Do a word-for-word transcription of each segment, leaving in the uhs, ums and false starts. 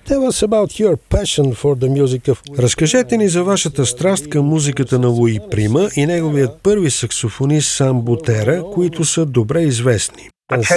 Разкажете ни за вашата страст към музиката на Луи Прима и неговият първи саксофонист Сам Бутера, които са добре известни.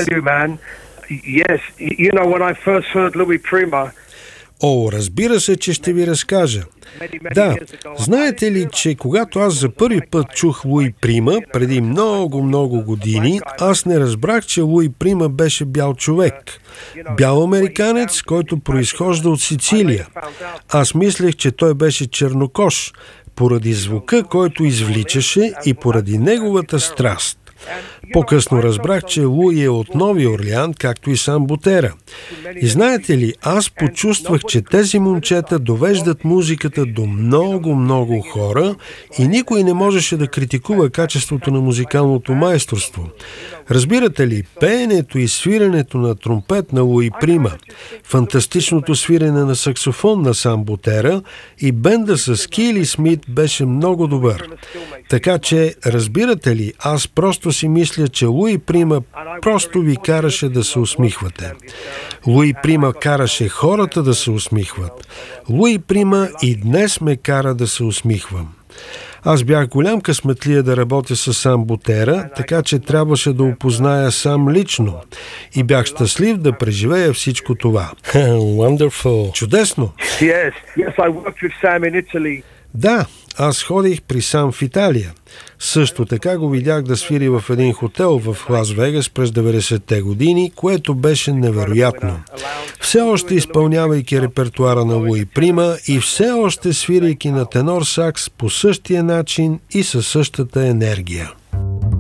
О, разбира се, че ще ви разкажа. Да, знаете ли, че когато аз за първи път чух Луи Прима, преди много-много години, аз не разбрах, че Луи Прима беше бял човек. Бял американец, който произхожда от Сицилия. Аз мислех, че той беше чернокож, поради звука, който извличаше и поради неговата страст. По-късно разбрах, че Луи е от Нови Орлеан, както и Сам Бутера. И знаете ли, аз почувствах, че тези момчета довеждат музиката до много-много хора и никой не можеше да критикува качеството на музикалното майсторство. Разбирате ли, пеенето и свиренето на тромпет на Луи Прима, фантастичното свирене на саксофон на Сам Бутера и бенда с Кили Смит беше много добър. Така че, разбирате ли, аз просто си мисля, че Луи Прима просто ви караше да се усмихвате. Луи Прима караше хората да се усмихват. Луи Прима и днес ме кара да се усмихвам. Аз бях голям късметлия да работя с Сам Бутера, така че трябваше да опозная Сам лично. И бях щастлив да преживея всичко това. Wonderful. Чудесно! Yes, yes, I worked with Sam in Italy. Да, аз ходих при Сам в Италия. Също така го видях да свири в един хотел в Лас Вегас през деветдесетте години, което беше невероятно. Все още изпълнявайки репертуара на Луи Прима и все още свирайки на тенор сакс по същия начин и със същата енергия.